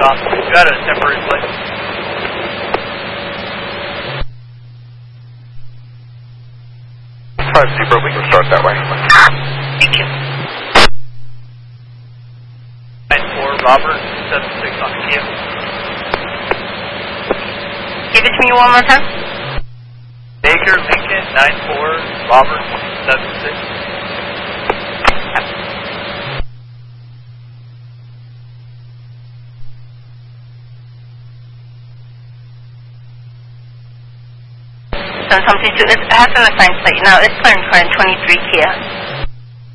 takeoff. You had a temporary flight. Zebra, we can start that way. Thank you. 94 Robert 76 on the Kia. Give it to me one more time. Baker Lincoln 94 Robert 76. Something to it has an assigned plate. Now it's clearing for a 23 Kia.